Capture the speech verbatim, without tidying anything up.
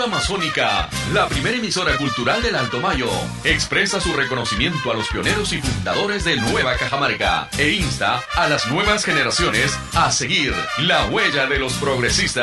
Amazónica, la primera emisora cultural del Alto Mayo, expresa su reconocimiento a los pioneros y fundadores de Nueva Cajamarca e insta a las nuevas generaciones a seguir la huella de los progresistas.